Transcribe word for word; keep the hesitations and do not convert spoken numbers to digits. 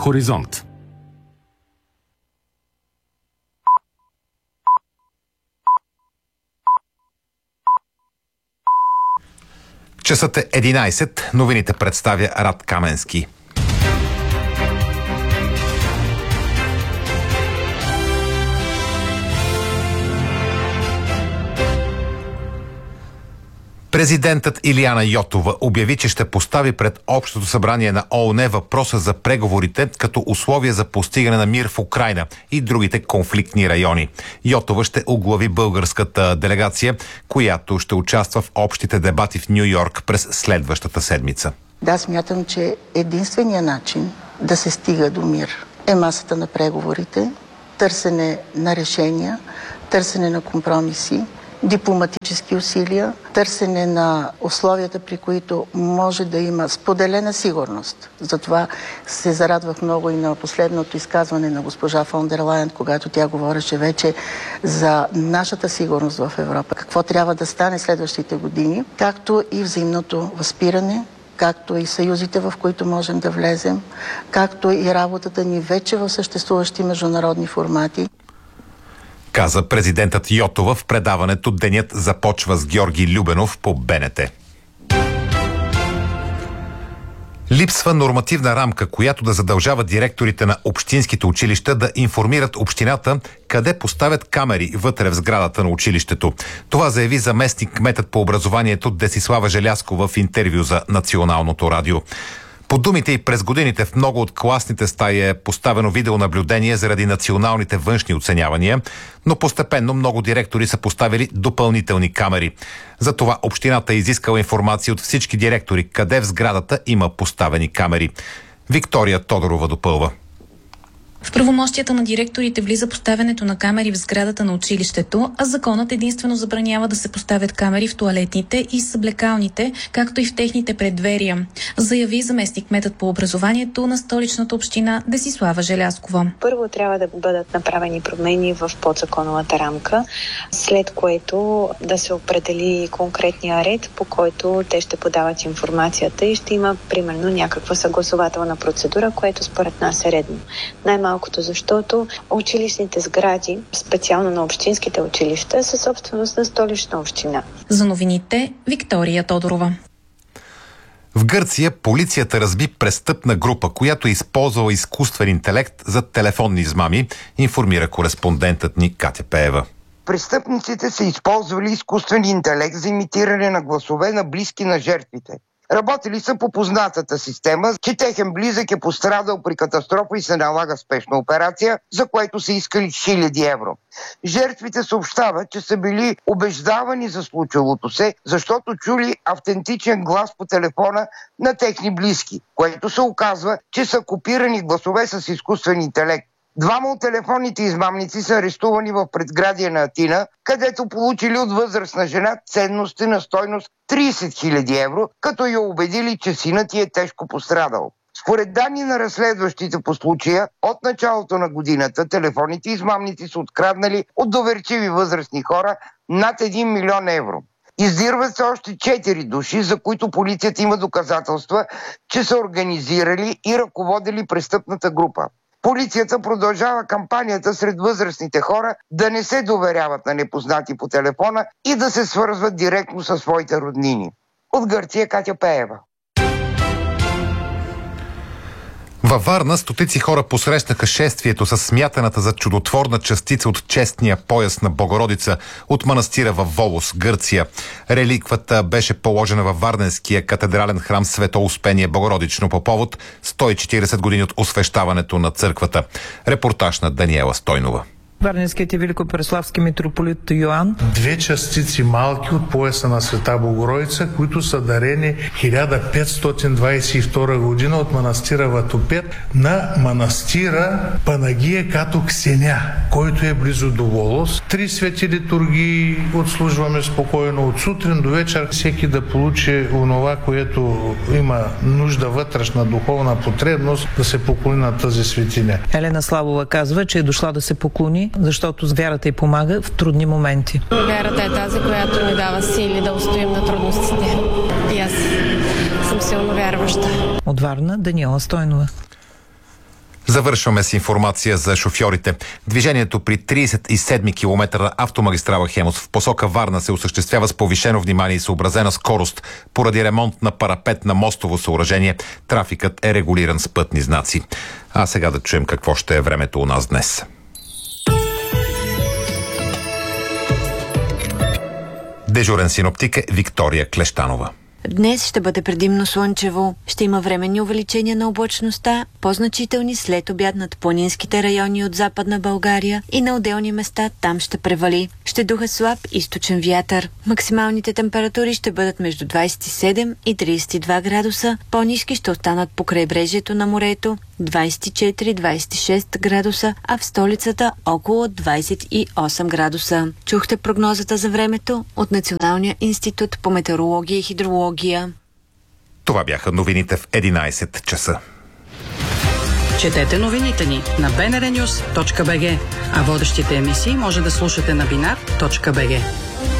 Хоризонт. Часът е единайсет. Новините представя Рад Каменски. Президентът Илияна Йотова обяви, че ще постави пред Общото събрание на ООН въпроса за преговорите като условие за постигане на мир в Украйна и другите конфликтни райони. Йотова ще оглави българската делегация, която ще участва в общите дебати в Ню Йорк през следващата седмица. Да, смятам, че единственият начин да се стига до мир е масата на преговорите, търсене на решения, търсене на компромиси, дипломатически усилия, търсене на условията, при които може да има споделена сигурност. Затова се зарадвах много и на последното изказване на госпожа фон дер Лайен, когато тя говореше вече за нашата сигурност в Европа. Какво трябва да стане следващите години, както и взаимното възпиране, както и съюзите, в които можем да влезем, както и работата ни вече в съществуващи международни формати. Каза президентът Йотова в предаването "Денят започва с Георги Любенов" по Б Н Т. Липсва нормативна рамка, която да задължава директорите на общинските училища да информират общината къде поставят камери вътре в сградата на училището. Това заяви заместник кметът по образованието Десислава Желязкова в интервю за Националното радио. По думите и през годините в много от класните стаи е поставено видеонаблюдение заради националните външни оценявания, но постепенно много директори са поставили допълнителни камери. Затова общината е изискала информация от всички директори къде в сградата има поставени камери. Виктория Тодорова допълва. В правомощията на директорите влиза поставянето на камери в сградата на училището, а законът единствено забранява да се поставят камери в тоалетните и съблекалните, както и в техните преддверия, заяви заместник-кметът по образованието на Столичната община Десислава Желязкова. Първо трябва да бъдат направени промени в подзаконовата рамка, след което да се определи конкретния ред, по който те ще подават информацията и ще има примерно някаква съгласователна процедура, което според нас е редно. Най-малкото, защото училищните сгради, специално на общинските училища, са собственост на Столична община. За новините Виктория Тодорова. В Гърция полицията разби престъпна група, която е използвала изкуствен интелект за телефонни измами, информира кореспондентът ни Катя Пеева. Престъпниците са използвали изкуствен интелект за имитиране на гласове на близки на жертвите. Работили са по познатата система, че техен близък е пострадал при катастрофа и се налага спешна операция, за което са искали хиляди евро. Жертвите съобщават, че са били убеждавани за случилото се, защото чули автентичен глас по телефона на техни близки, което се оказва, че са копирани гласове с изкуствен интелект. Двама от телефонните измамници са арестувани в предградие на Атина, където получили от възрастна жена ценности на стойност трийсет хиляди евро, като я убедили, че синът й е тежко пострадал. Според данни на разследващите по случая, от началото на годината телефонните измамници са откраднали от доверчиви възрастни хора над един милион евро. Издирват се още четири души, за които полицията има доказателства, че са организирали и ръководили престъпната група. Полицията продължава кампанията сред възрастните хора да не се доверяват на непознати по телефона и да се свързват директно със своите роднини. От Гърция, Катя Пеева. Във Варна стотици хора посрещнаха шествието с смятаната за чудотворна частица от честния пояс на Богородица от манастира във Волос, Гърция. Реликвата беше положена във Варненския катедрален храм Свето Успение Богородично по повод сто и четирийсет години от освещаването на църквата. Репортаж на Даниела Стойнова. Варненският и великопреславски митрополит Йоан. Две частици малки от пояса на Света Богородица, които са дарени хиляда петстотин двадесет и втора година от манастира Ватопед на манастира Панагия като Ксеня, който е близо до Волос. Три свети литургии отслужваме спокойно от сутрин до вечер. Всеки да получи онова, което има нужда, вътрешна духовна потребност, да се поклони на тази светиня. Елена Славова казва, че е дошла да се поклони, защото вярата й помага в трудни моменти. Вярата е тази, която ни дава сили да устоим на трудностите. И аз съм силно вярваща. От Варна, Даниела Стойнова. Завършваме с информация за шофьорите. Движението при тридесет и седми километър на автомагистрала Хемус в посока Варна се осъществява с повишено внимание и съобразена скорост. Поради ремонт на парапет на мостово съоръжение, трафикът е регулиран с пътни знаци. А сега да чуем какво ще е времето у нас днес. Дежурен синоптик е Виктория Клещанова. Днес ще бъде предимно слънчево. Ще има временни увеличения на облачността, по-значителни след обяд над планинските райони от Западна България и на отделни места там ще превали. Ще духа слаб източен вятър. Максималните температури ще бъдат между двадесет и седем и тридесет и два градуса. По-ниски ще останат по крайбрежието на морето двадесет и четири до двадесет и шест градуса, а в столицата около двадесет и осем градуса. Чухте прогнозата за времето от Националния институт по метеорология и хидрология. Това бяха новините в единадесет часа. Четете новините ни на би ен ар нюс точка би джи, а водещите емисии може да слушате на бинар точка би джи.